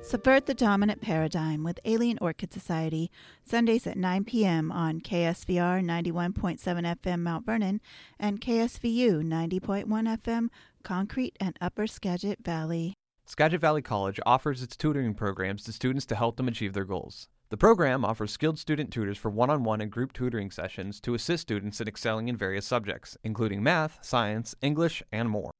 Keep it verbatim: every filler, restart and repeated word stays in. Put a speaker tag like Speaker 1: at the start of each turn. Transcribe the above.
Speaker 1: Subvert the Dominant Paradigm with Alien Orchid Society, Sundays at nine p.m. on K S V R ninety-one point seven F M Mount Vernon and K S V U ninety point one F M Concrete and Upper Skagit Valley.
Speaker 2: Skagit Valley College offers its tutoring programs to students to help them achieve their goals. The program offers skilled student tutors for one-on-one and group tutoring sessions to assist students in excelling in various subjects, including math, science, English, and more.